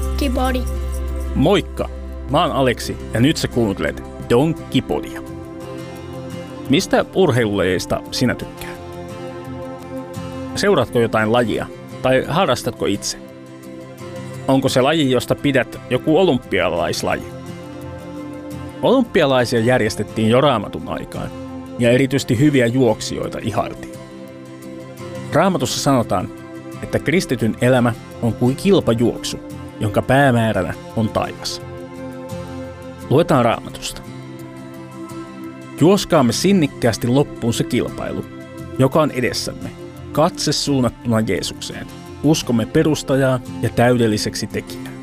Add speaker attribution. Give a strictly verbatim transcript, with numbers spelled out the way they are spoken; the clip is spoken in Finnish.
Speaker 1: Donkkipodi.
Speaker 2: Moikka! Mä oon Aleksi ja nyt sä kuuntelet Donkkipodia. Mistä urheilulajeista sinä tykkää? Seuraatko jotain lajia tai harrastatko itse? Onko se laji, josta pidät, joku olympialaislaji? Olympialaisia järjestettiin jo Raamatun aikaan ja erityisesti hyviä juoksijoita ihailtiin. Raamatussa sanotaan, että kristityn elämä on kuin kilpajuoksu, jonka päämääränä on taivas. Luetaan Raamatusta. Juoskaamme sinnikkäästi loppuun se kilpailu, joka on edessämme, katse suunnattuna Jeesukseen, uskomme perustajaan ja täydelliseksi tekijään.